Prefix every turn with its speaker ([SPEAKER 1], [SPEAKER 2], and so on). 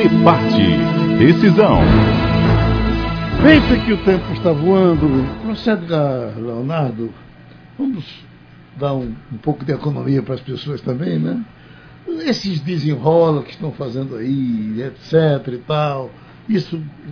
[SPEAKER 1] Debate. Decisão.
[SPEAKER 2] Pensa que o tempo está voando. Procede lá, Leonardo. Vamos dar um pouco de economia para as pessoas também, né? Esses desenrolos que estão fazendo aí, etc e tal. Isso